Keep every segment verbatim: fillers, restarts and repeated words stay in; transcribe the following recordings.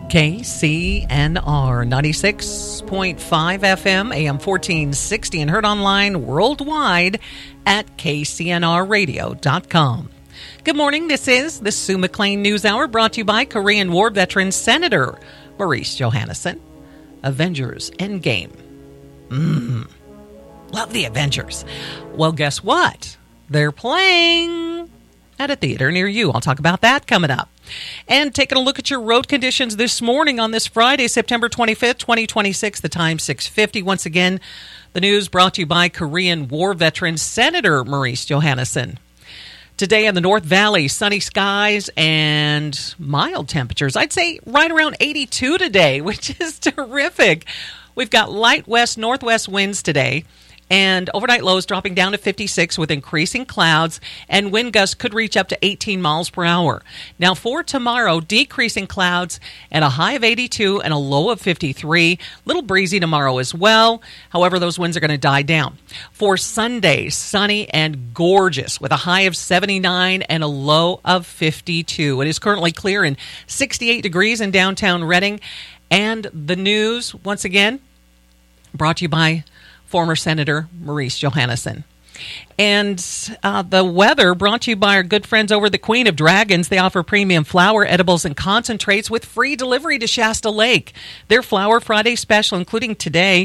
K C N R ninety-six point five F M, A M fourteen sixty, and heard online worldwide at K C N R radio dot com. Good morning. This is the Sue McLean News Hour, brought to you by Korean War veteran Senator Maurice Johannesson. Avengers Endgame. Mmm. Love the Avengers. Well, guess what? They're playing at a theater near you. I'll talk about that coming up. And taking a look at your road conditions this morning on this Friday, September twenty-fifth, twenty twenty-six, the time six fifty. Once again, the news brought to you by Korean War veteran Senator Maurice Johannesson. Today in the North Valley, sunny skies and mild temperatures. I'd say right around eighty-two today, which is terrific. We've got light west-northwest winds today, and overnight lows dropping down to fifty-six with increasing clouds, and wind gusts could reach up to eighteen miles per hour. Now for tomorrow, decreasing clouds and a high of eighty-two and a low of fifty-three. Little breezy tomorrow as well. However, those winds are going to die down. For Sunday, sunny and gorgeous with a high of seventy-nine and a low of fifty-two. It is currently clear and sixty-eight degrees in downtown Reading. And the news, once again, brought to you by former Senator Maurice Johannesson. And uh, the weather brought to you by our good friends over at the Queen of Dragons. They offer premium flour, edibles, and concentrates with free delivery to Shasta Lake. Their Flower Friday special, including today,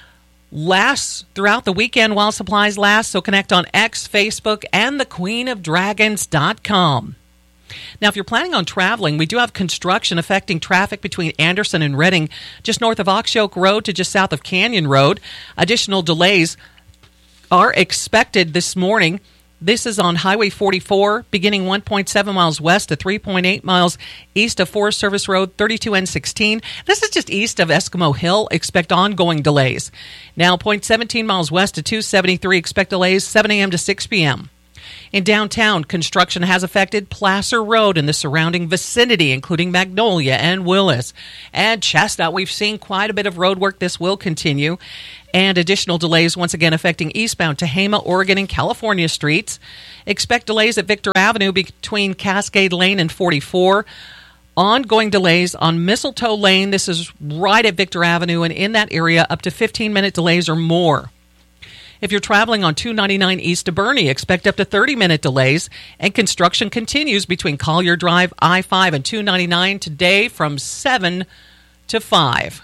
lasts throughout the weekend while supplies last. So connect on X, Facebook, and the queen of dragons dot com. Now, if you're planning on traveling, we do have construction affecting traffic between Anderson and Reading, just north of Oxyoke Road to just south of Canyon Road. Additional delays are expected this morning. This is on Highway forty-four, beginning one point seven miles west to three point eight miles east of Forest Service Road thirty-two N sixteen. This is just east of Eskimo Hill. Expect ongoing delays. Now, zero point one seven miles west to two seventy-three. Expect delays seven a.m. to six p.m. In downtown, construction has affected Placer Road and the surrounding vicinity, including Magnolia and Willis. And Chestnut, we've seen quite a bit of road work. This will continue. And additional delays, once again, affecting eastbound Tehama, Oregon, and California streets. Expect delays at Victor Avenue between Cascade Lane and forty-four. Ongoing delays on Mistletoe Lane. This is right at Victor Avenue, and in that area, up to fifteen-minute delays or more. If you're traveling on two ninety-nine east to Boerne, expect up to thirty-minute delays, and construction continues between Collier Drive, I five, and two ninety-nine today from seven to five.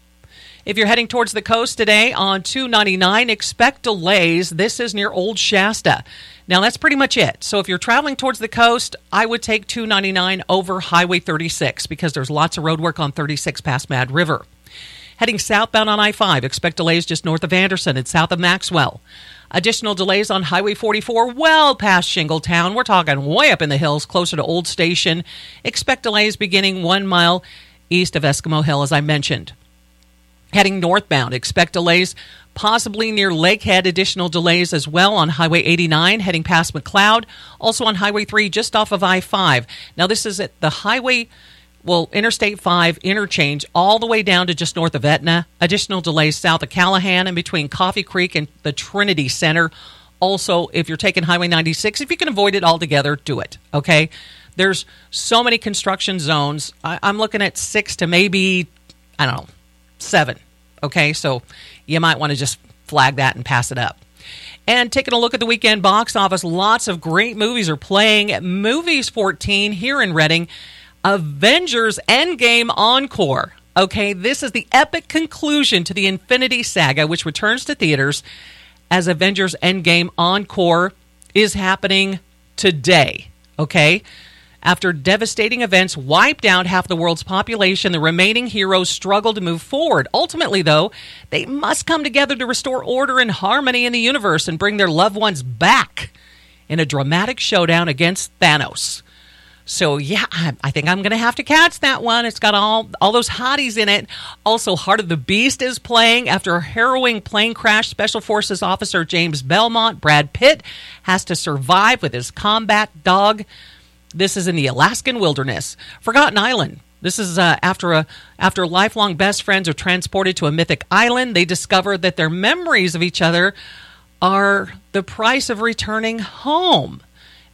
If you're heading towards the coast today on two ninety-nine, expect delays. This is near Old Shasta. Now, that's pretty much it. So if you're traveling towards the coast, I would take two ninety-nine over Highway thirty-six because there's lots of road work on thirty-six past Mad River. Heading southbound on I five, expect delays just north of Anderson and south of Maxwell. Additional delays on Highway forty-four well past Shingletown. We're talking way up in the hills, closer to Old Station. Expect delays beginning one mile east of Eskimo Hill, as I mentioned. Heading northbound, expect delays possibly near Lakehead. Additional delays as well on Highway eighty-nine, heading past McLeod. Also on Highway three, just off of I five. Now, this is at the Highway... Well, Interstate five interchange all the way down to just north of Etna. Additional delays south of Callahan and between Coffee Creek and the Trinity Center. Also, if you're taking Highway ninety-six, if you can avoid it altogether, do it, okay? There's so many construction zones. I, I'm looking at six to maybe, I don't know, seven, okay? So you might want to just flag that and pass it up. And taking a look at the weekend box office, lots of great movies are playing at Movies fourteen here in Reading. Avengers Endgame Encore. Okay, this is the epic conclusion to the Infinity Saga, which returns to theaters as Avengers Endgame Encore is happening today. Okay, after devastating events wiped out half the world's population, the remaining heroes struggle to move forward. Ultimately, though, they must come together to restore order and harmony in the universe and bring their loved ones back in a dramatic showdown against Thanos. So, yeah, I think I'm going to have to catch that one. It's got all all those hotties in it. Also, Heart of the Beast is playing. After a harrowing plane crash, Special Forces Officer James Belmont, Brad Pitt, has to survive with his combat dog. This is in the Alaskan wilderness. Forgotten Island. This is uh, after a after lifelong best friends are transported to a mythic island. They discover that their memories of each other are the price of returning home.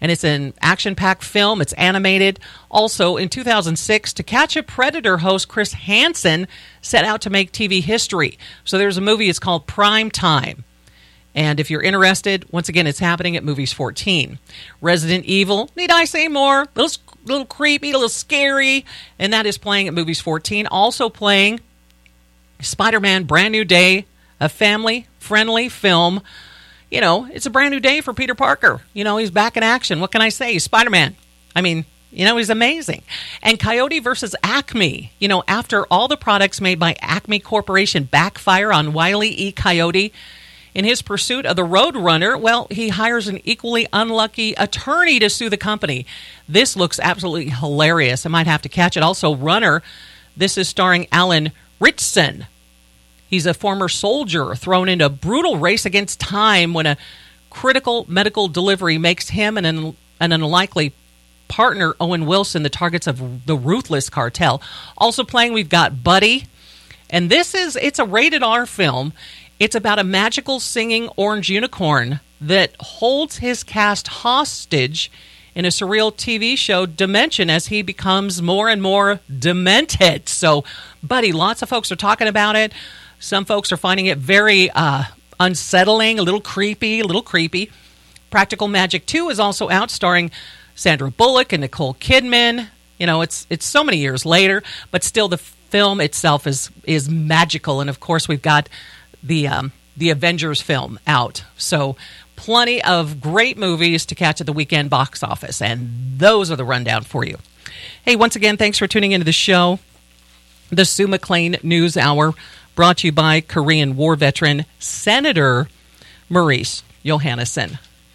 and it's an action-packed film. It's animated. Also, in two thousand six, To Catch a Predator host Chris Hansen set out to make T V history. So there's a movie, it's called Prime Time. And if you're interested, once again, it's happening at Movies fourteen. Resident Evil, need I say more? A little, little creepy, a little scary. And that is playing at Movies fourteen. Also playing Spider-Man Brand New Day, a family-friendly film. You know, it's a brand new day for Peter Parker. You know, he's back in action. What can I say? He's Spider-Man. I mean, you know, he's amazing. And Coyote versus Acme. You know, after all the products made by Acme Corporation backfire on Wile E. Coyote, in his pursuit of the Roadrunner, well, he hires an equally unlucky attorney to sue the company. This looks absolutely hilarious. I might have to catch it. Also, Runner. This is starring Alan Ritchson. He's a former soldier thrown into a brutal race against time when a critical medical delivery makes him and an, an unlikely partner, Owen Wilson, the targets of the ruthless cartel. Also playing, we've got Buddy. And this is, it's a rated R film. It's about a magical singing orange unicorn that holds his cast hostage in a surreal T V show Dimension as he becomes more and more demented. So, Buddy, lots of folks are talking about it. Some folks are finding it very uh, unsettling, a little creepy, a little creepy. Practical Magic two is also out, starring Sandra Bullock and Nicole Kidman. You know, it's it's so many years later, but still the film itself is is magical. And, of course, we've got the um, the Avengers film out. So plenty of great movies to catch at the weekend box office. And those are the rundown for you. Hey, once again, thanks for tuning into the show. The Sue McLean News Hour, brought to you by Korean War veteran Senator Maurice Johannesson.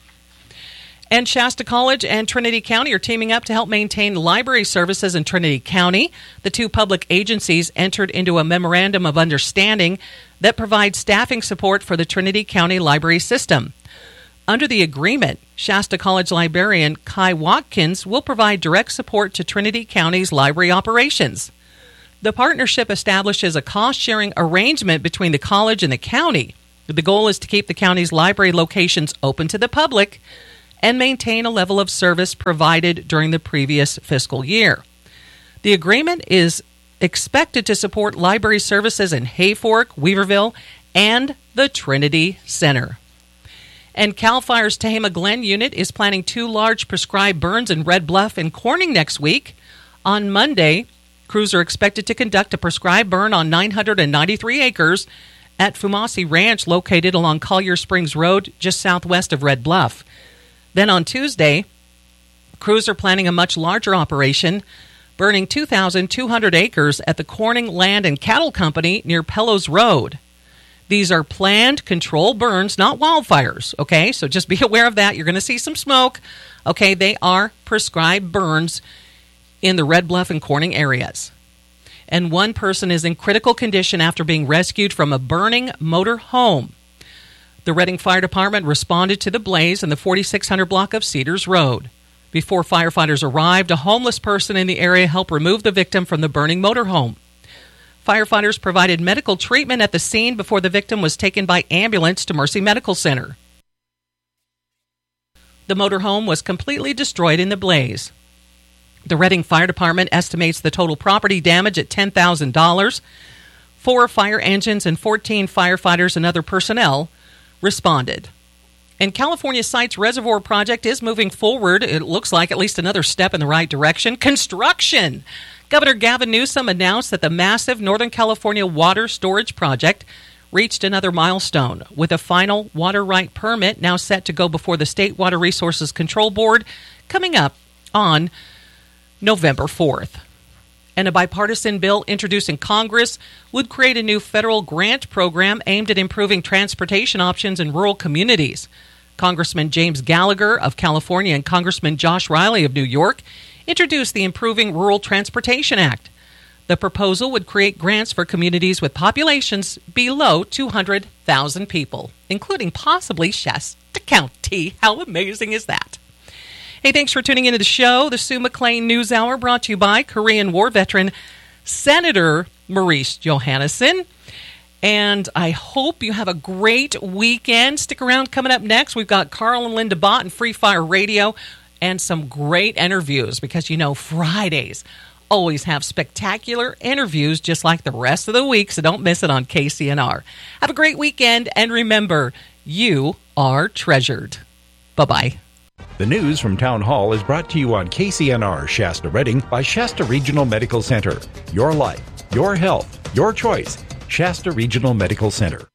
And Shasta College and Trinity County are teaming up to help maintain library services in Trinity County. The two public agencies entered into a memorandum of understanding that provides staffing support for the Trinity County library system. Under the agreement, Shasta College librarian Kai Watkins will provide direct support to Trinity County's library operations. The partnership establishes a cost-sharing arrangement between the college and the county. The goal is to keep the county's library locations open to the public and maintain a level of service provided during the previous fiscal year. The agreement is expected to support library services in Hayfork, Weaverville, and the Trinity Center. And CAL FIRE's Tehama Glen unit is planning two large prescribed burns in Red Bluff and Corning next week. On Monday, crews are expected to conduct a prescribed burn on nine hundred ninety-three acres at Fumasi Ranch, located along Collier Springs Road, just southwest of Red Bluff. Then on Tuesday, crews are planning a much larger operation, burning two thousand two hundred acres at the Corning Land and Cattle Company near Pellows Road. These are planned controlled burns, not wildfires, okay? So just be aware of that. You're going to see some smoke. Okay, they are prescribed burns in the Red Bluff and Corning areas. And one person is in critical condition after being rescued from a burning motor home. The Reading Fire Department responded to the blaze in the forty-six hundred block of Cedars Road. Before firefighters arrived, a homeless person in the area helped remove the victim from the burning motorhome. Firefighters provided medical treatment at the scene before the victim was taken by ambulance to Mercy Medical Center. The motorhome was completely destroyed in the blaze. The Reading Fire Department estimates the total property damage at ten thousand dollars. Four fire engines and fourteen firefighters and other personnel responded. And California Sites Reservoir Project is moving forward. It looks like at least another step in the right direction. Construction! Governor Gavin Newsom announced that the massive Northern California Water Storage Project reached another milestone, with a final water right permit now set to go before the State Water Resources Control Board coming up on November fourth. And a bipartisan bill introduced in Congress would create a new federal grant program aimed at improving transportation options in rural communities. Congressman James Gallagher of California and Congressman Josh Riley of New York introduced the Improving Rural Transportation Act. The proposal would create grants for communities with populations below two hundred thousand people, including possibly Shasta County. How amazing is that? Hey, thanks for tuning into the show. The Sue McLean News Hour, brought to you by Korean War veteran Senator Maurice Johannesson. And I hope you have a great weekend. Stick around. Coming up next, we've got Carl and Linda Bott and Free Fire Radio. and some great interviews because, you know, Fridays always have spectacular interviews just like the rest of the week, so don't miss it on K C N R. Have a great weekend, and remember, you are treasured. Bye-bye. The news from Town Hall is brought to you on K C N R Shasta Redding by Shasta Regional Medical Center. Your life, your health, your choice. Shasta Regional Medical Center.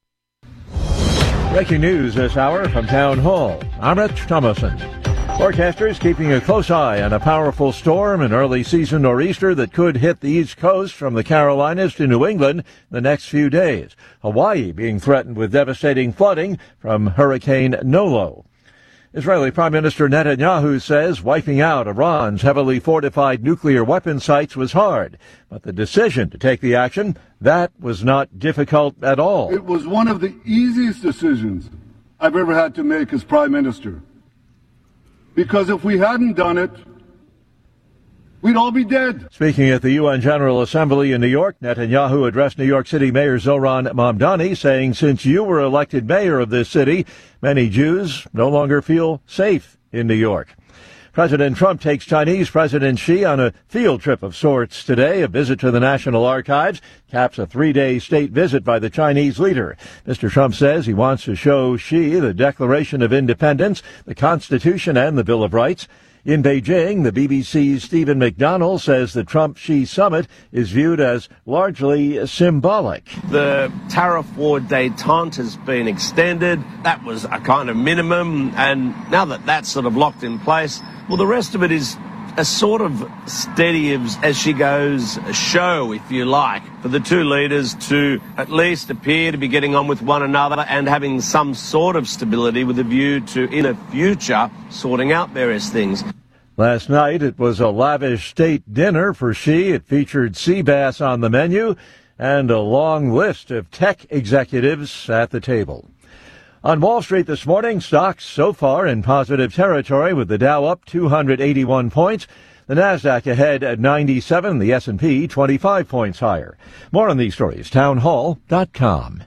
Breaking news this hour from Town Hall. I'm Rich Thomason. Forecasters keeping a close eye on a powerful storm and early season nor'easter that could hit the East Coast from the Carolinas to New England the next few days. Hawaii being threatened with devastating flooding from Hurricane Nolo. Israeli Prime Minister Netanyahu says wiping out Iran's heavily fortified nuclear weapon sites was hard, but the decision to take the action, that was not difficult at all. It was one of the easiest decisions I've ever had to make as Prime Minister. Because if we hadn't done it, we'd all be dead. Speaking at the U N General Assembly in New York, Netanyahu addressed New York City Mayor Zohran Mamdani, saying, since you were elected mayor of this city, many Jews no longer feel safe in New York. President Trump takes Chinese President Xi on a field trip of sorts today. A visit to the National Archives caps a three-day state visit by the Chinese leader. Mister Trump says he wants to show Xi the Declaration of Independence, the Constitution, and the Bill of Rights. In Beijing, the B B C's Stephen McDonnell says the Trump-Xi summit is viewed as largely symbolic. The tariff war détente has been extended. That was a kind of minimum, and now that that's sort of locked in place, well, the rest of it is a sort of steady as, as she goes show, if you like, for the two leaders to at least appear to be getting on with one another and having some sort of stability with a view to, in the future, sorting out various things. Last night, it was a lavish state dinner for Xi. It featured sea bass on the menu and a long list of tech executives at the table. On Wall Street this morning, stocks so far in positive territory with the Dow up two hundred eighty-one points, the Nasdaq ahead at ninety-seven, the S and P twenty-five points higher. More on these stories, town hall dot com.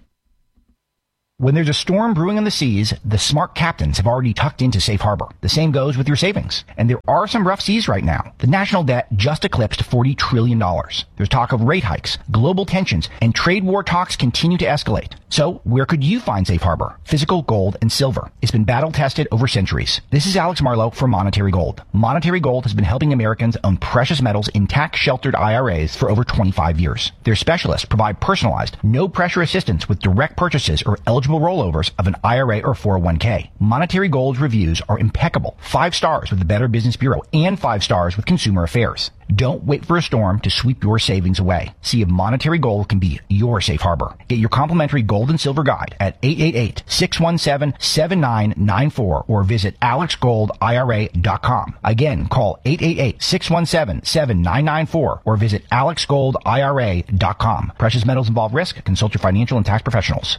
When there's a storm brewing on the seas, the smart captains have already tucked into safe harbor. The same goes with your savings. And there are some rough seas right now. The national debt just eclipsed forty trillion dollars. There's talk of rate hikes, global tensions, and trade war talks continue to escalate. So where could you find safe harbor? Physical gold and silver. It's been battle tested over centuries. This is Alex Marlowe for Monetary Gold. Monetary Gold has been helping Americans own precious metals in tax-sheltered I R As for over twenty-five years. Their specialists provide personalized, no-pressure assistance with direct purchases or eligible rollovers of an I R A or four oh one k. Monetary Gold's reviews are impeccable. Five stars with the Better Business Bureau and five stars with Consumer Affairs. Don't wait for a storm to sweep your savings away. See if Monetary Gold can be your safe harbor. Get your complimentary gold and silver guide at eight eight eight, six one seven, seven nine nine four or visit alex gold I R A dot com. Again, call eight eight eight, six one seven, seven nine nine four or visit alex gold I R A dot com. Precious metals involve risk. Consult your financial and tax professionals.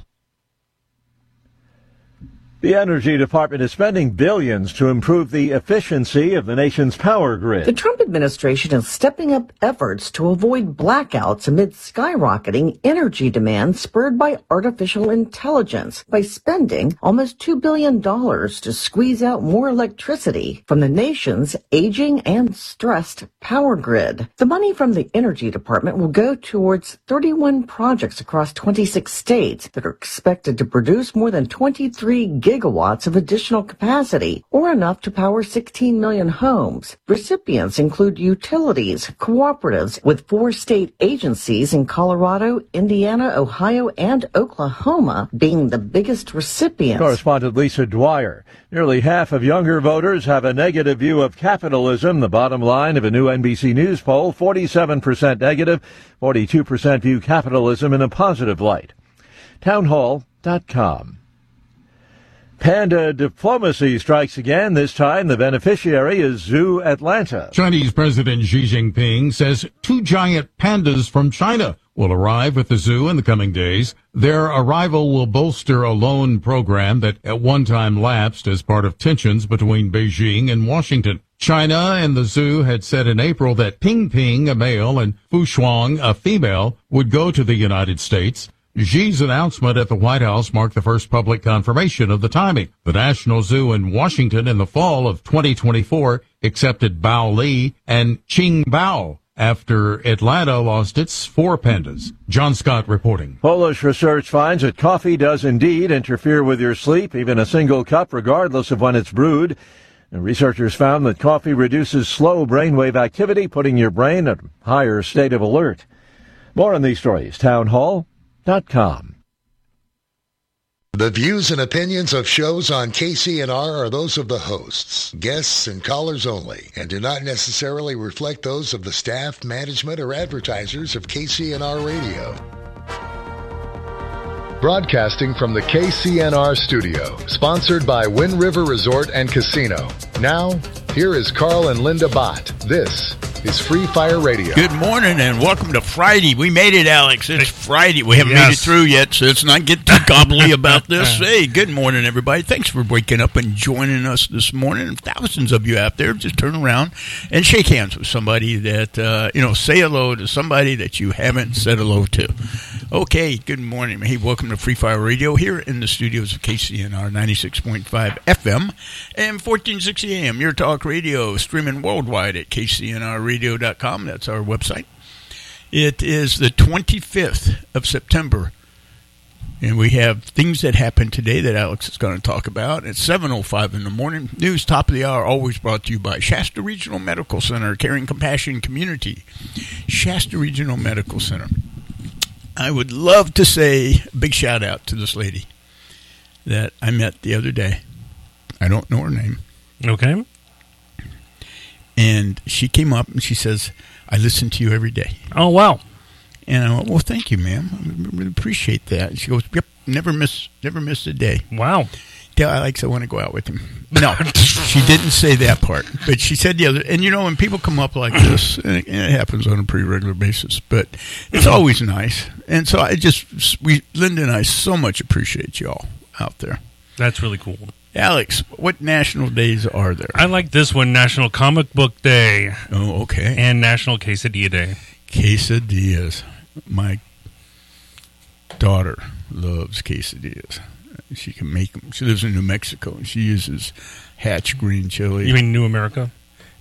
The Energy Department is spending billions to improve the efficiency of the nation's power grid. The Trump administration is stepping up efforts to avoid blackouts amid skyrocketing energy demand spurred by artificial intelligence by spending almost two billion dollars to squeeze out more electricity from the nation's aging and stressed power grid. The money from the Energy Department will go towards thirty-one projects across twenty-six states that are expected to produce more than twenty-three gigawatts gigawatts of additional capacity, or enough to power sixteen million homes. Recipients include utilities, cooperatives, with four state agencies in Colorado, Indiana, Ohio, and Oklahoma being the biggest recipients. Correspondent Lisa Dwyer. Nearly half of younger voters have a negative view of capitalism. The bottom line of a new N B C News poll, forty-seven percent negative, forty-two percent view capitalism in a positive light. town hall dot com. Panda diplomacy strikes again. This time the beneficiary is Zoo Atlanta. Chinese President Xi Jinping says two giant pandas from China will arrive at the zoo in the coming days. Their arrival will bolster a loan program that at one time lapsed as part of tensions between Beijing and Washington. China and the zoo had said in April that Ping Ping, a male, and Fu Shuang, a female, would go to the United States. Xi's announcement at the White House marked the first public confirmation of the timing. The National Zoo in Washington in the fall of twenty twenty-four accepted Bao Li and Qing Bao after Atlanta lost its four pandas. John Scott reporting. Polish research finds that coffee does indeed interfere with your sleep, even a single cup, regardless of when it's brewed. And researchers found that coffee reduces slow brainwave activity, putting your brain at a higher state of alert. More on these stories, town hall dot com. The views and opinions of shows on K C N R are those of the hosts, guests, and callers only, and do not necessarily reflect those of the staff, management, or advertisers of K C N R Radio. Broadcasting from the K C N R studio, sponsored by Wind River Resort and Casino. Now, here is Carl and Linda Bott. This is Free Fire Radio. Good morning and welcome to Friday. We made it, Alex. It's Friday. We haven't yes. made it through yet, so let's not get too gobbly about this. Hey, good morning, everybody. Thanks for waking up and joining us this morning. Thousands of you out there, just turn around and shake hands with somebody that, uh, you know, say hello to somebody that you haven't said hello to. Okay, good morning. Hey, welcome to Free Fire Radio here in the studios of K C N R ninety-six point five F M and fourteen sixty A M. Your talk radio, streaming worldwide at K C N R radio dot com. That's our website. It is the twenty-fifth of September, and we have things that happened today that Alex is going to talk about. It's seven oh five in the morning. News top of the hour, always brought to you by Shasta Regional Medical Center, Caring Compassion Community. Shasta Regional Medical Center. I would love to say a big shout out to this lady that I met the other day. I don't know her name. Okay. And she came up and she says, I listen to you every day. Oh, wow. And I went, well, thank you, ma'am. I really appreciate that. And she goes, yep, never miss, never miss a day. Wow. Tell Alex I want to go out with him. No, she didn't say that part. But she said the other. And, you know, when people come up like this, and it, and it happens on a pretty regular basis, but it's always nice. And so I just, we, Linda and I so much appreciate you all out there. That's really cool. Alex, what national days are there? I like this one, National Comic Book Day. Oh, okay. And National Quesadilla Day. Quesadillas. My daughter loves quesadillas. She can make them. She lives in New Mexico, and she uses Hatch green chili. You mean New America?